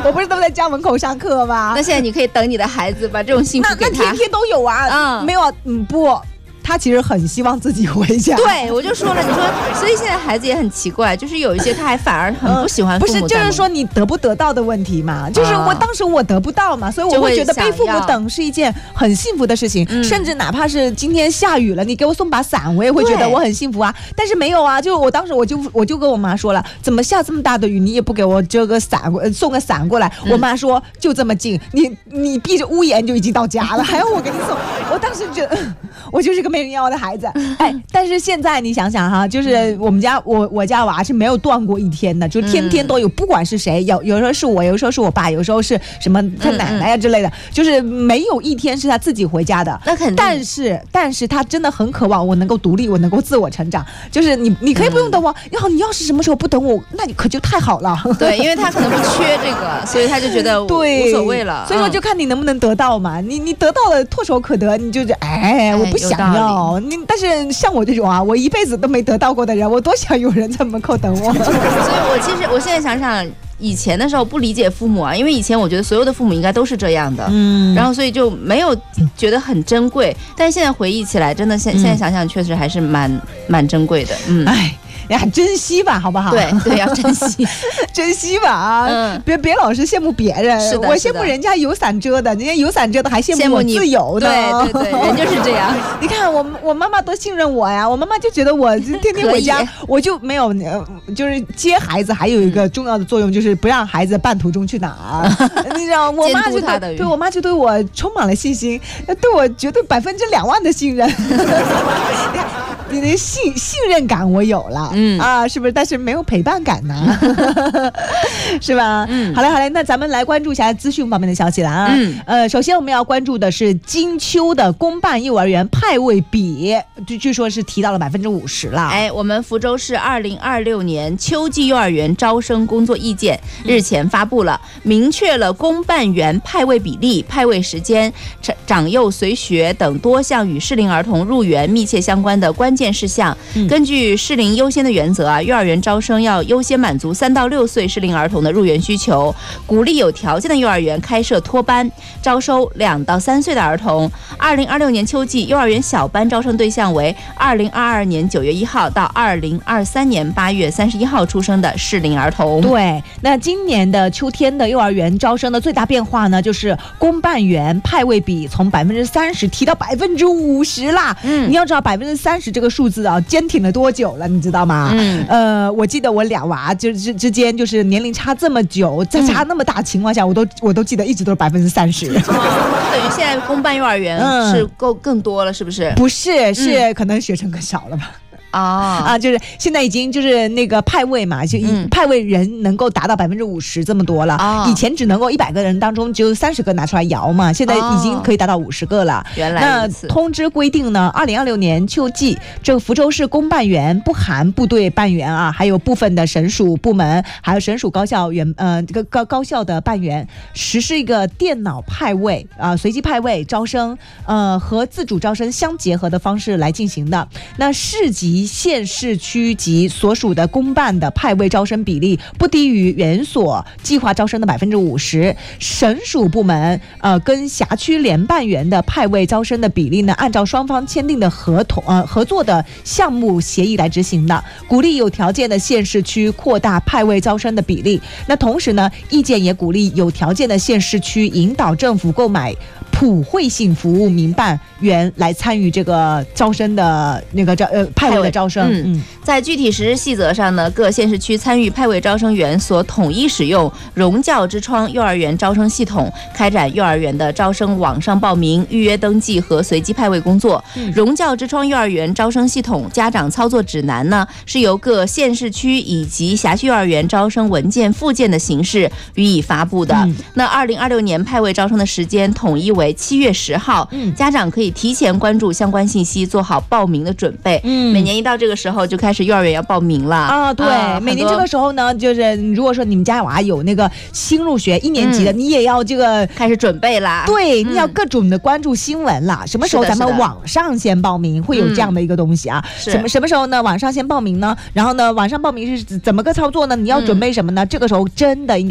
我不是都在家门口上课吗？ 那现在你可以等你的孩子，把这种幸福给他。 那天天都有啊，没有啊，不。他其实很希望自己回家。 对，我就说了，你说，所以现在孩子也很奇怪，就是有一些他还反而很不喜欢父母。 不是，就是说你得不得到的问题嘛。就是我当时我得不到嘛，所以我会觉得被父母等是一件很幸福的事情。甚至哪怕是今天下雨了，你给我送把伞，我也会觉得我很幸福啊。但是没有啊，就我当时我就跟我妈说了，怎么下这么大的雨，你也不给我遮个伞，送个伞过来。我妈说就这么近，你闭着屋檐就已经到家了，还要我给你送。我当时觉得我就是个没人要的孩子。哎，但是现在你想想哈，就是我们家我家娃是没有断过一天的，就天天都有，不管是谁，有时候是我，有时候是我爸，有时候是什么他奶奶呀之类的，就是没有一天是他自己回家的。 那肯定。 但是他真的很渴望我能够独立，我能够自我成长。就是你可以不用等我，你要是什么时候不等我，那你可就太好了。 对，因为他可能不缺这个，所以他就觉得无所谓了。 所以说就看你能不能得到嘛。你得到了唾手可得，你就是我不想要但是像我这种啊，我一辈子都没得到过的人，我多想有人在门口等我。所以我现在想想，以前的时候不理解父母啊，因为以前我觉得所有的父母应该都是这样的，然后所以就没有觉得很珍贵。但是现在回忆起来，真的现在想想，确实还是蛮珍贵的。 珍惜吧，好不好？ 对，要珍惜， 珍惜吧啊！别老是羡慕别人。 是的， 我羡慕人家有伞遮的，人家有伞遮的还羡慕我自由的。 对，人就是这样。 你看我妈妈多信任我呀，我妈妈就觉得我天天回家，我就没有就是接孩子，还有一个重要的作用就是不让孩子半途中去哪儿。你知道，我妈就对我充满了信心，对我绝对20000%的信任。你的信任感我有了，是不是？但是没有陪伴感呢，是吧？好嘞，那咱们来关注一下资讯方面的消息了啊。首先我们要关注的是金秋的公办幼儿园派位比，据说是提到了50%了。 我们福州市2026年秋季幼儿园招生工作意见日前发布了，明确了公办园派位比例、派位时间、长幼随学等多项与适龄儿童入园密切相关的关键事项。根据适龄优先的原则幼儿园招生要优先满足3到6岁适龄儿童的入园需求，鼓励有条件的幼儿园开设托班，招收2到3岁的儿童。2026年秋季幼儿园小班招生对象为2022年9月1号到2023年8月31号出生的适龄儿童。 对，那今年的秋天的幼儿园招生的最大变化呢，就是公办园派位比从30%提到50%啦。你要知道30%这个数字啊，坚挺了多久了，你知道吗？我记得我俩娃之间就是年龄差这么久，在差那么大情况下，我都记得一直都是30%。等于现在公办幼儿园是更多了，是不是？ 不是，是可能学生更少了吧。就是现在已经就是那个派位嘛，就派位人能够达到50%这么多了。以前只能够100个人当中就30个拿出来摇嘛，现在已经可以达到50个了。 原来如此。 那通知规定呢，2026年秋季，这个福州市公办园不含部队办园啊，还有部分的省属部门，还有省属高校这个高校的办园，实施一个电脑派位随机派位招生，和自主招生相结合的方式来进行的。那市级、县市区级所属的公办的派位招生比例不低于园所计划招生的50%，省属部门跟辖区联办园的派位招生的比例呢，按照双方签订的合作的项目协议来执行的，鼓励有条件的县市区扩大派位招生的比例。那同时呢，意见也鼓励有条件的县市区引导政府购买普惠性服务民办园来参与这个招生的那个派位的招生。 在具体实施细则上呢，各县市区参与派位招生园所统一使用融教之窗幼儿园招生系统，开展幼儿园的招生网上报名、预约登记和随机派位工作。融教之窗幼儿园招生系统家长操作指南呢，是由各县市区以及辖区幼儿园招生文件附件的形式予以发布的。那2026年派位招生的时间统一为7月10号，家长可以提前关注相关信息，做好报名的准备。每年一到这个时候就开始幼儿园要报名了对，每年这个时候呢，就是如果说你们家娃有那个新入学1年级的，你也要这个开始准备啦。 对，你要各种的关注新闻啦。什么时候咱们网上先报名，会有这样的一个东西啊？什么时候呢？网上先报名呢？然后呢，网上报名是怎么个操作呢？你要准备什么呢？这个时候真的